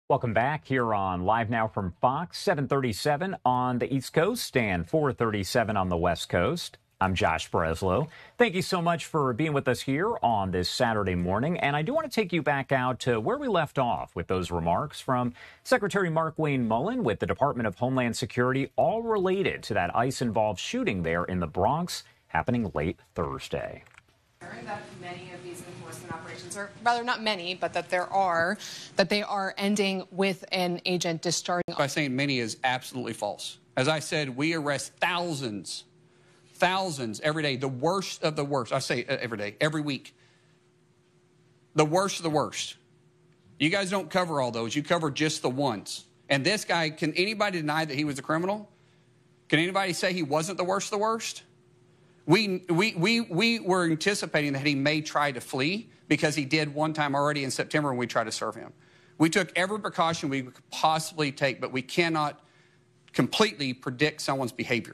Welcome back here on Live Now from Fox, 7:37 on the East Coast and 4:37 on the West Coast. I'm Josh Breslow. Thank you so much for being with us here on this Saturday morning. And I do want to take you back out to where we left off with those remarks from Secretary Markwayne Mullin with the Department of Homeland Security, all related to that ICE-involved shooting there in the Bronx happening late Thursday. That many of these enforcement operations, or rather not many, but that they are ending with an agent discharging. By saying many is absolutely false. As I said, we arrest thousands every day, the worst of the worst. I say every day, every week. The worst of the worst. You guys don't cover all those. You cover just the ones. And this guy, can anybody deny that he was a criminal? Can anybody say he wasn't the worst of the worst? We were anticipating that he may try to flee because he did one time already in September when we tried to serve him. We took every precaution we could possibly take, but we cannot completely predict someone's behavior.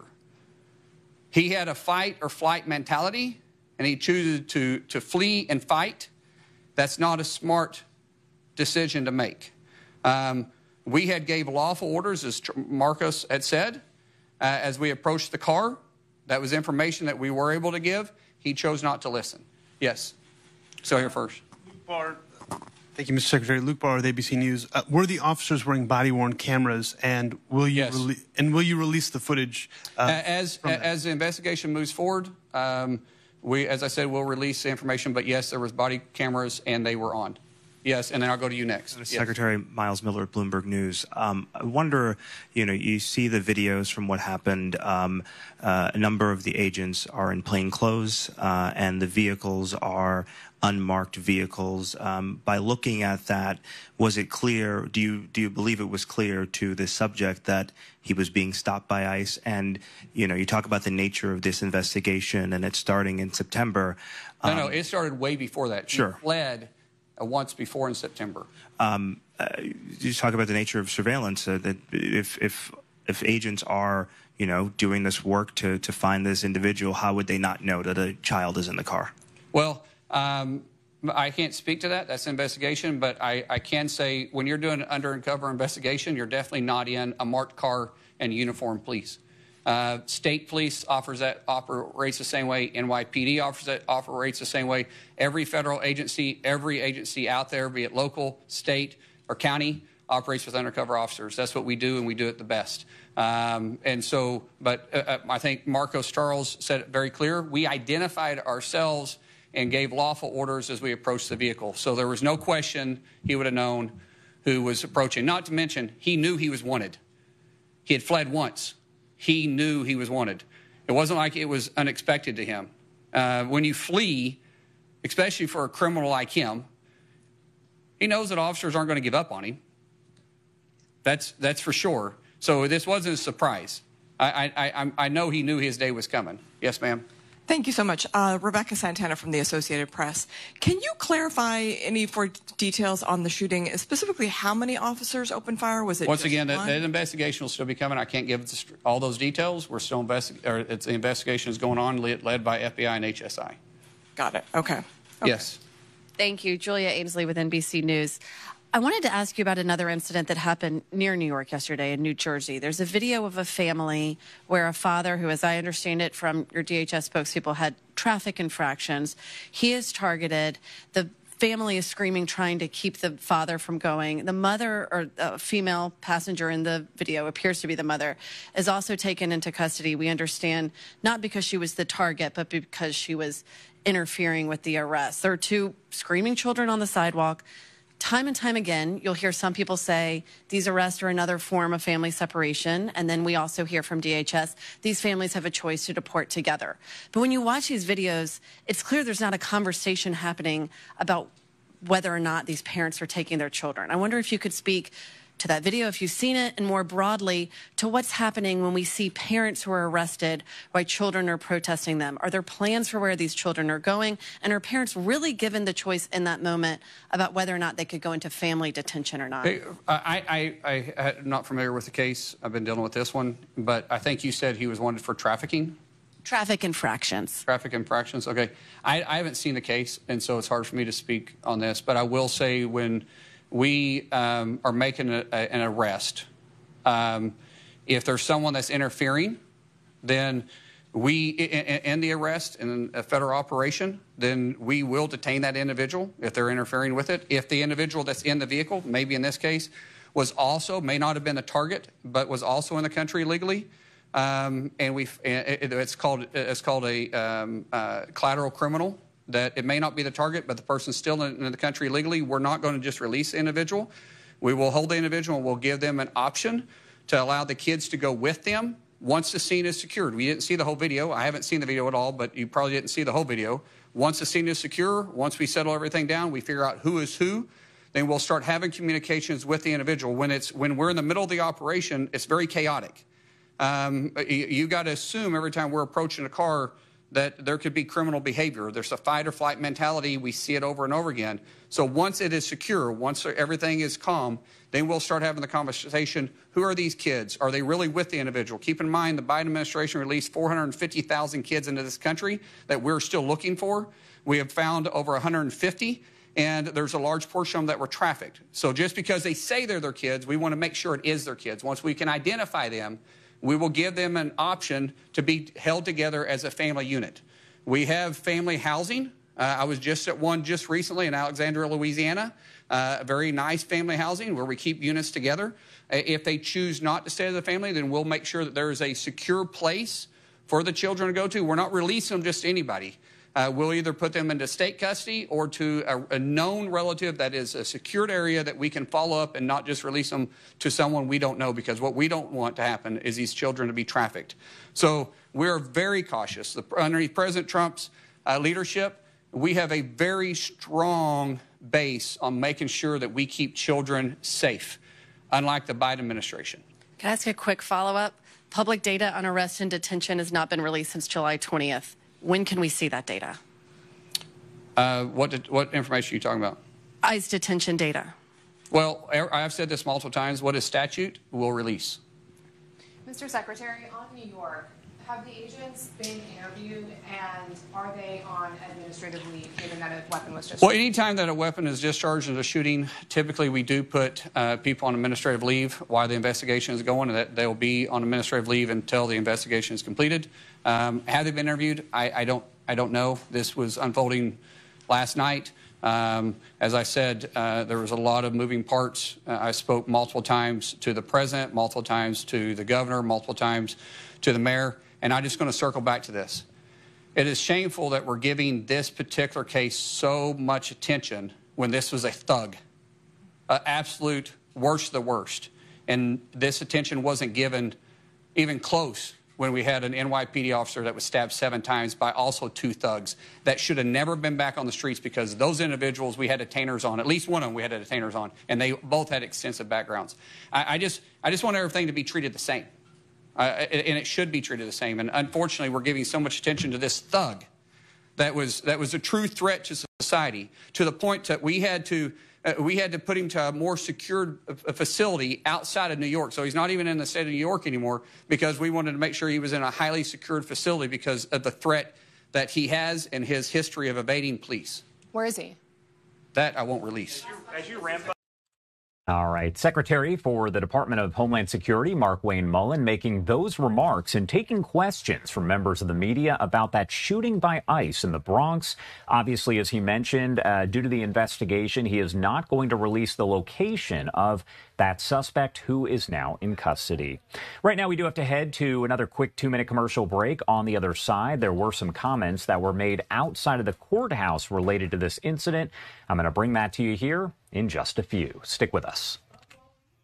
He had a fight or flight mentality, and he chooses to flee and fight. That's not a smart decision to make. We had gave lawful orders, as Marcos had said, as we approached the car. That was information that we were able to give. He chose not to listen. Yes. So here first. Luke Barr. Thank you, Mr. Secretary. Luke Barr with ABC News. Were the officers wearing body-worn cameras, and will you release the footage? As the investigation moves forward, as I said, we'll release the information. But yes, there was body cameras, and they were on. Yes, and then I'll go to you next. Yes. Secretary Miles Miller at Bloomberg News. I wonder, you see the videos from what happened. A number of the agents are in plain clothes, and the vehicles are unmarked vehicles. By looking at that, was it clear, do you believe it was clear to the subject that he was being stopped by ICE? And, you talk about the nature of this investigation, and it's starting in September. No, it started way before that. Sure. He fled once before in September. You talk about the nature of surveillance. That if agents are, doing this work to find this individual, how would they not know that a child is in the car? Well, I can't speak to that. That's an investigation. But I can say when you're doing an undercover investigation, you're definitely not in a marked car and uniformed police. State police operates the same way. NYPD operates the same way. Every federal agency, every agency out there, be it local, state, or county, operates with undercover officers. That's what we do, and we do it the best. I think Marcos Charles said it very clear. We identified ourselves and gave lawful orders as we approached the vehicle. So there was no question he would have known who was approaching. Not to mention, he knew he was wanted. He had fled once. He knew he was wanted. It wasn't like it was unexpected to him. When you flee, especially for a criminal like him, he knows that officers aren't going to give up on him. That's for sure. So this wasn't a surprise. I know he knew his day was coming. Yes, ma'am. Thank you so much. Rebecca Santana from the Associated Press. Can you clarify any details on the shooting, specifically how many officers opened fire? Was it Once again, the investigation will still be coming. I can't give all those details. We're still the investigation is going on, led by FBI and HSI. Got it. Okay. Yes. Thank you. Julia Amesley with NBC News. I wanted to ask you about another incident that happened near New York yesterday in New Jersey. There's a video of a family where a father who, as I understand it from your DHS spokespeople, had traffic infractions. He is targeted. The family is screaming, trying to keep the father from going. The mother, or a female passenger in the video, appears to be the mother, is also taken into custody. We understand not because she was the target, but because she was interfering with the arrest. There are two screaming children on the sidewalk. Time and time again, you'll hear some people say these arrests are another form of family separation. And then we also hear from DHS, these families have a choice to deport together. But when you watch these videos, it's clear there's not a conversation happening about whether or not these parents are taking their children. I wonder if you could speak to that video, if you've seen it, and more broadly, to what's happening when we see parents who are arrested while children are protesting them. Are there plans for where these children are going? And are parents really given the choice in that moment about whether or not they could go into family detention or not? I'm not familiar with the case. I've been dealing with this one. But I think you said he was wanted for trafficking? Traffic infractions. Traffic infractions, okay. I haven't seen the case, and so it's hard for me to speak on this. But I will say when we are making an arrest. If there's someone that's interfering, then we, in the arrest in a federal operation, then we will detain that individual if they're interfering with it. If the individual that's in the vehicle, maybe in this case, may not have been the target, but was also in the country illegally, and it's called a collateral criminal, that it may not be the target, but the person's still in the country illegally, we're not going to just release the individual. We will hold the individual and we'll give them an option to allow the kids to go with them once the scene is secured. We didn't see the whole video. I haven't seen the video at all, but you probably didn't see the whole video. Once the scene is secure, once we settle everything down, we figure out who is who, then we'll start having communications with the individual. When we're in the middle of the operation, it's very chaotic. You got to assume every time we're approaching a car that there could be criminal behavior. There's a fight or flight mentality. We see it over and over again. So once it is secure, once everything is calm, then we'll start having the conversation. Who are these kids? Are they really with the individual? Keep in mind, the Biden administration released 450,000 kids into this country that we're still looking for. We have found over 150, and there's a large portion of them that were trafficked. So just because they say they're their kids, we want to make sure it is their kids. Once we can identify them, we will give them an option to be held together as a family unit. We have family housing. I was just at one just recently in Alexandria, Louisiana, very nice family housing where we keep units together. If they choose not to stay as a family, then we'll make sure that there is a secure place for the children to go to. We're not releasing them just to anybody. We'll either put them into state custody or to a known relative that is a secured area that we can follow up and not just release them to someone we don't know, because what we don't want to happen is these children to be trafficked. So we're very cautious. Underneath President Trump's leadership, we have a very strong base on making sure that we keep children safe, unlike the Biden administration. Can I ask a quick follow-up? Public data on arrest and detention has not been released since July 20th. When can we see that data? What information are you talking about? ICE detention data. Well, I've said this multiple times. What is statute, we'll release. Mr. Secretary, on New York, have the agents been interviewed, and are they on administrative leave, given that a weapon was discharged? Well, anytime that a weapon is discharged in a shooting, typically we do put people on administrative leave while the investigation is going, and that they'll be on administrative leave until the investigation is completed. Have they been interviewed? I don't know. This was unfolding last night. As I said, there was a lot of moving parts. I spoke multiple times to the president, multiple times to the governor, multiple times to the mayor. And I'm just going to circle back to this. It is shameful that we're giving this particular case so much attention when this was a thug, an absolute worst of the worst. And this attention wasn't given even close when we had an NYPD officer that was stabbed 7 times by also 2 thugs that should have never been back on the streets, because those individuals we had detainers on, at least one of them we had detainers on, and they both had extensive backgrounds. I just want everything to be treated the same. And it should be treated the same. And unfortunately, we're giving so much attention to this thug that was a true threat to society, to the point that we had to put him to a more secured facility outside of New York. So he's not even in the state of New York anymore, because we wanted to make sure he was in a highly secured facility because of the threat that he has and his history of evading police. Where is he? That I won't release. As you ramp up. All right. Secretary for the Department of Homeland Security, Markwayne Mullin, making those remarks and taking questions from members of the media about that shooting by ICE in the Bronx. Obviously, as he mentioned, due to the investigation, he is not going to release the location of that suspect, who is now in custody. Right now, we do have to head to another quick 2-minute commercial break. On the other side, there were some comments that were made outside of the courthouse related to this incident. I'm going to bring that to you here in just a few. Stick with us.